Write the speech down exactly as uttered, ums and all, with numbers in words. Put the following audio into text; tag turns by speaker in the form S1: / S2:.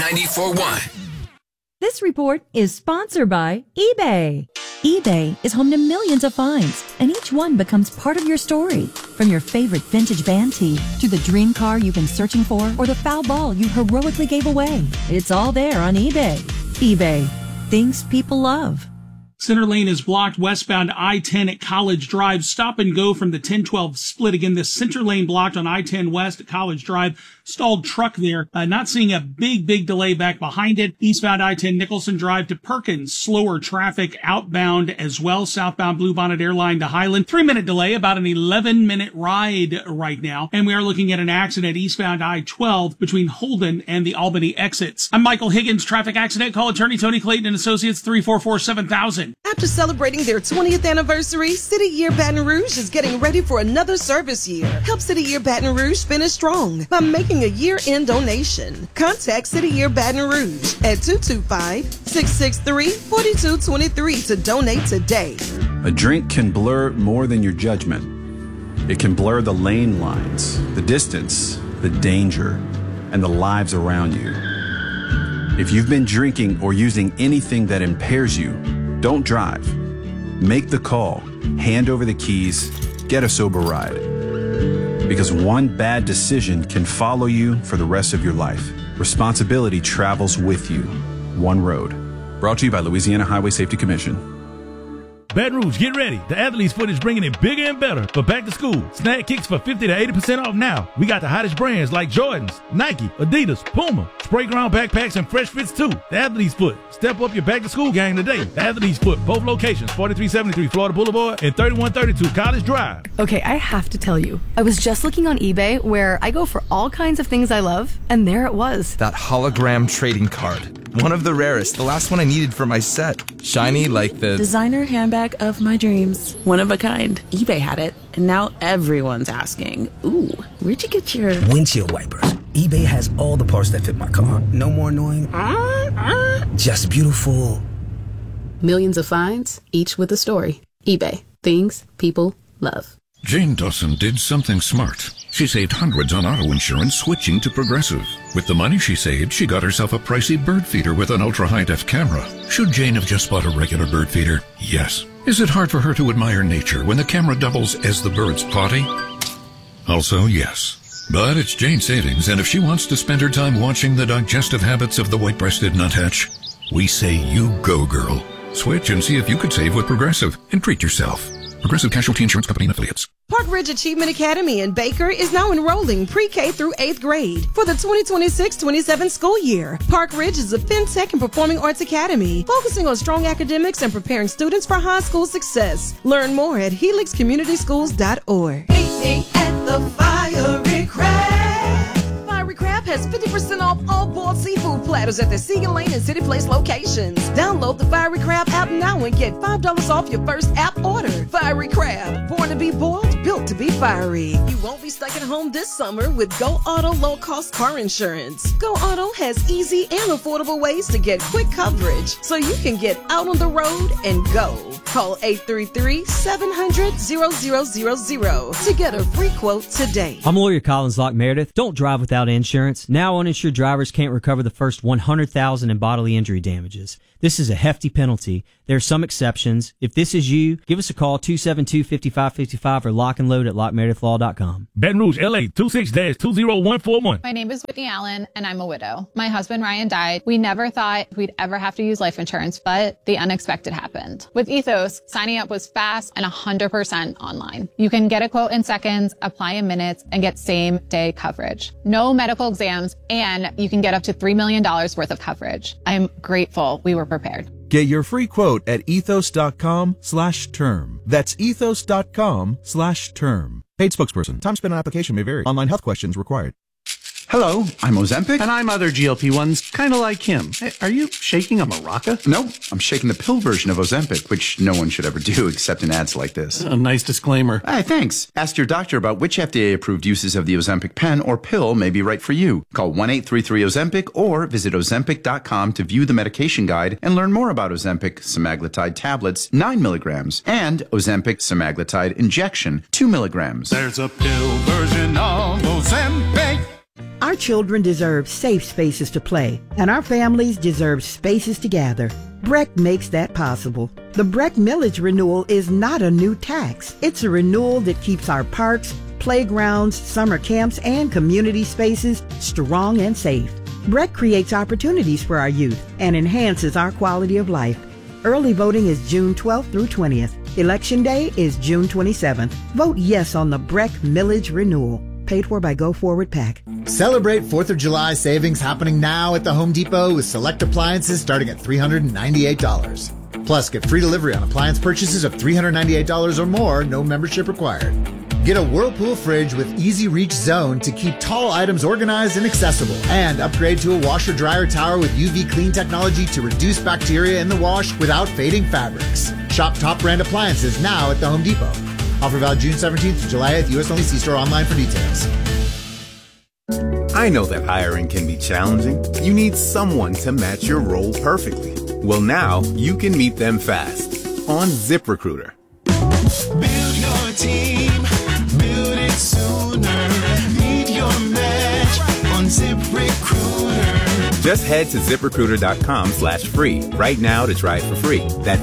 S1: ninety-four point one.
S2: This report is sponsored by eBay. eBay is home to millions of finds, and each one becomes part of your story. From your favorite vintage band tee to the dream car you've been searching for or the foul ball you heroically gave away. It's all there on eBay. eBay. Things people love.
S3: Center lane is blocked westbound I ten at College Drive. Stop and go from the ten twelve split. Again, this center lane blocked on I ten west at College Drive. Stalled truck there. Uh, not seeing a big, big delay back behind it. Eastbound I ten Nicholson Drive to Perkins. Slower traffic outbound as well. Southbound Bluebonnet Airline to Highland. Three minute delay, about an eleven minute ride right now. And we are looking at an accident eastbound I twelve between Holden and the Albany exits. I'm Michael Higgins, traffic accident. Call attorney Tony Clayton and Associates three four four, seven thousand.
S4: After celebrating their twentieth anniversary, City Year Baton Rouge is getting ready for another service year. Help City Year Baton Rouge finish strong by making a year-end donation. Contact City Year Baton Rouge at two two five, six six three, four two two three to donate today.
S5: A drink can blur more than your judgment. It can blur the lane lines, the distance, the danger, and the lives around you. If you've been drinking or using anything that impairs you, don't drive. Make the call, hand over the keys, get a sober ride. Because one bad decision can follow you for the rest of your life. Responsibility travels with you. One road. Brought to you by Louisiana Highway Safety Commission.
S6: Baton Rouge, get ready. The Athlete's Foot is bringing it bigger and better for back to school. Snag kicks for fifty to eighty percent off now. We got the hottest brands like Jordans, Nike, Adidas, Puma, spray ground backpacks, and fresh fits too. The Athlete's Foot. Step up your back to school game today. The Athlete's Foot, both locations, forty-three seventy-three Florida Boulevard and thirty-one thirty-two College Drive.
S7: Okay, I have to tell you, I was just looking on eBay where I go for all kinds of things I love, and there it was.
S8: That hologram trading card. One of the rarest, the last one I needed for my set. Shiny like the
S9: designer handbag of my dreams. One of a kind. eBay had it, and now everyone's asking, ooh, where'd you get your
S10: windshield wipers? eBay has all the parts that fit my car. No more annoying, uh, uh. just beautiful.
S9: Millions of finds, each with a story. eBay. Things people love.
S11: Jane Dawson did something smart. She saved hundreds on auto insurance switching to Progressive. With the money she saved, she got herself a pricey bird feeder with an ultra-high-def camera. Should Jane have just bought a regular bird feeder? Yes. Is it hard for her to admire nature when the camera doubles as the bird's potty? Also, yes. But it's Jane's savings, and if she wants to spend her time watching the digestive habits of the white-breasted nuthatch, we say you go, girl. Switch and see if you could save with Progressive and treat yourself. Progressive Casualty Insurance Company and Affiliates.
S4: Park Ridge Achievement Academy in Baker is now enrolling pre-K through eighth grade for the twenty twenty-six twenty-seven school year. Park Ridge is a FinTech and performing arts academy focusing on strong academics and preparing students for high school success. Learn more at helix community schools dot org.
S12: Meeting at the Fiery Crab.
S4: Fiery Crab has fifty percent off all boiled seafood platters at the Seagan Lane and City Place locations. Download the Fiery Crab app now and get five dollars off your first app order. Fiery Crab, born to be boiled, built to be fiery. You won't be stuck at home this summer with Go Auto low-cost car insurance. Go Auto has easy and affordable ways to get quick coverage so you can get out on the road and go. Call eight three three, seven hundred, zero zero zero zero to get a free quote today.
S13: I'm lawyer Collins Locke Meredith. Don't drive without insurance. Now uninsured drivers can't recover the first one hundred thousand dollars in bodily injury damages. This is a hefty penalty. There are some exceptions. If this is you, give us a call, two seven two, five five five five or lock and load at lock meredith law dot com.
S6: Baton Rouge, L A, two six two zero one four one.
S14: My name is Whitney Allen, and I'm a widow. My husband, Ryan, died. We never thought we'd ever have to use life insurance, but the unexpected happened. With Ethos, signing up was fast and one hundred percent online. You can get a quote in seconds, apply in minutes, and get same-day coverage. No medical exams, and you can get up to three million dollars worth of coverage. I'm grateful we were prepared.
S15: Get your free quote at ethos.com slash term. That's ethos.com slash term. Paid spokesperson. Time spent on application may vary. Online health questions required.
S16: Hello, I'm Ozempic. And I'm other G L P ones, kind of like him. Hey, are you shaking a maraca?
S5: No, I'm shaking the pill version of Ozempic, which no one should ever do except in ads like this.
S16: A nice disclaimer.
S5: Hey, thanks. Ask your doctor about which F D A-approved uses of the Ozempic pen or pill may be right for you. Call one eight three three Ozempic or visit ozempic dot com to view the medication guide and learn more about Ozempic semaglutide tablets, nine milligrams, and Ozempic semaglutide injection, two milligrams.
S12: There's a pill version of Ozempic.
S1: Our children deserve safe spaces to play, and our families deserve spaces to gather. Breck makes that possible. The Breck Millage Renewal is not a new tax. It's a renewal that keeps our parks, playgrounds, summer camps, and community spaces strong and safe. Breck creates opportunities for our youth and enhances our quality of life. Early voting is June twelfth through twentieth. Election Day is June twenty-seventh. Vote yes on the Breck Millage Renewal. Paid for by Go Forward PAC.
S17: Celebrate fourth of July savings happening now at the Home Depot with select appliances starting at three hundred ninety-eight dollars. Plus, get free delivery on appliance purchases of three hundred ninety-eight dollars or more, no membership required. Get a Whirlpool fridge with Easy Reach Zone to keep tall items organized and accessible. And upgrade to a washer-dryer tower with U V clean technology to reduce bacteria in the wash without fading fabrics. Shop top brand appliances now at the Home Depot. Offer valid June seventeenth to July eighth, U S only. See store online for details.
S18: I know that hiring can be challenging. You need someone to match your role perfectly. Well, now you can meet them fast on ZipRecruiter.
S12: Build your team, build it sooner. Meet your match on ZipRecruiter.
S18: Just head to ZipRecruiter.com slash free right now to try it for free. That's